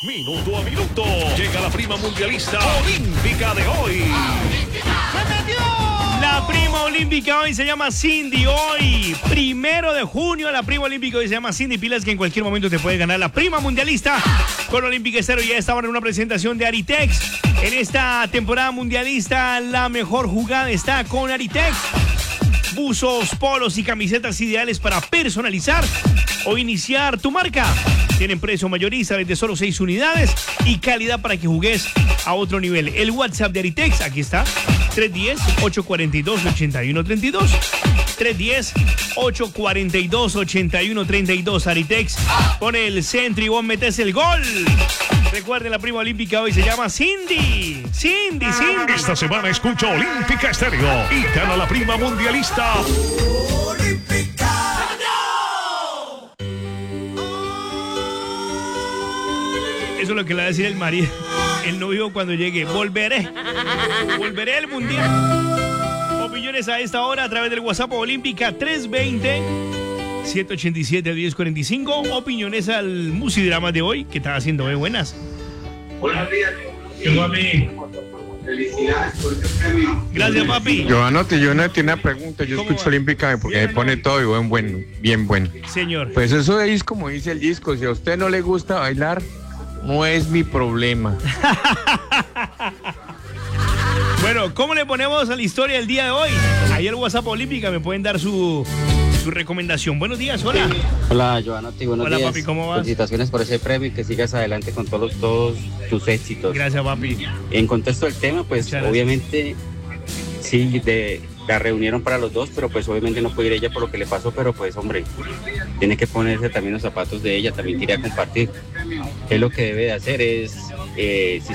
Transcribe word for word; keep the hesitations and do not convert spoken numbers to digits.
Minuto a minuto. Llega la prima mundialista olímpica de hoy. La prima olímpica hoy se llama Cindy. Hoy, primero de junio, la prima olímpica hoy se llama Cindy. Pilas que en cualquier momento te puede ganar la prima mundialista con Olímpica Estéreo. Ya estaba en una presentación de Aritex. En esta temporada mundialista, la mejor jugada está con Aritex. Buzos, polos y camisetas ideales para personalizar o iniciar tu marca. Tienen precio mayorista desde solo seis unidades y calidad para que jugues a otro nivel. El WhatsApp de Aritex, aquí está, tres uno cero, ocho cuatro dos, ocho uno tres dos. tres uno cero, ocho cuatro dos, ocho uno tres dos. Aritex, pone el centro y vos metes el gol. Recuerden, la prima olímpica hoy se llama Cindy. Cindy, Cindy. Esta semana escucha Olímpica Estéreo y gana la prima mundialista. Olímpica. Eso es lo que le va a decir el marido, el novio cuando llegue. Volveré. Volveré al mundial. Opiniones a esta hora a través del WhatsApp Olímpica tres dos cero, siete ocho siete, uno cero cuatro cinco. Opiniones al musidrama de hoy. ¿Qué estás haciendo? ¿Eh? Buenas. Buenos días. Llegó a mí. Felicidades por este premio. Gracias, papi. Joanote, yo no tiene una pregunta. Yo ¿Cómo escucho va? Olímpica porque Bien, me pone ¿no? todo y buen, buen, bien bueno. Señor. Pues eso es como dice el disco. Si a usted no le gusta bailar, no es mi problema. Bueno, ¿cómo le ponemos a la historia del día de hoy? Ahí el WhatsApp Olímpica me pueden dar su, su recomendación. Buenos días, hola. Hola, Joanote, buenos Hola, días. papi, ¿cómo vas? Felicitaciones por ese premio y que sigas adelante con todos, todos tus éxitos. Gracias, papi. En contexto del tema, pues Muchas gracias. obviamente sí, de, la reunieron para los dos, pero pues obviamente no puede ir ella por lo que le pasó, pero pues hombre, tiene que ponerse también los zapatos de ella, también quería compartir. Él lo que debe de hacer es, eh, si